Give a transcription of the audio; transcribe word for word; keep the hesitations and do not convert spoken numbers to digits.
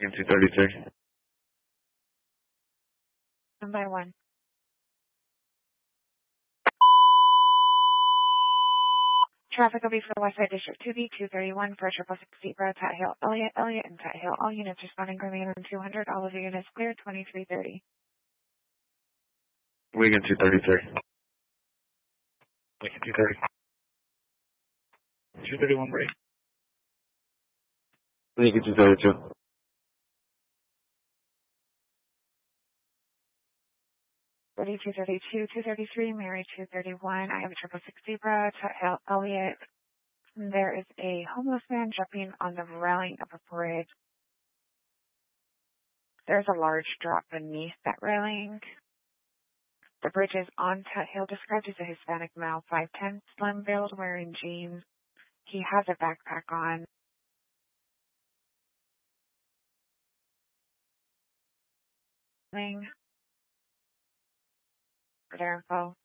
two thirty-three. One by one. Traffic will be for Westside District two B two thirty-one for triple six Zebra, Tat Hill, Elliott, Elliott, and Tat Hill. All units responding Green two hundred. All of the units clear. twenty-three thirty. Wigan two thirty-three. Wigan two thirty. two thirty-one break. Wigan two thirty-two. thirty-two thirty-two, two thirty-three, Mary two thirty-one. I have a triple six Zebra, Tat Hill, Elliott. There is a homeless man jumping on the railing of a bridge. There's a large drop beneath that railing. The bridge is on Tat Hill, described as a Hispanic male, five ten, slim build, wearing jeans. He has a backpack on. For their info.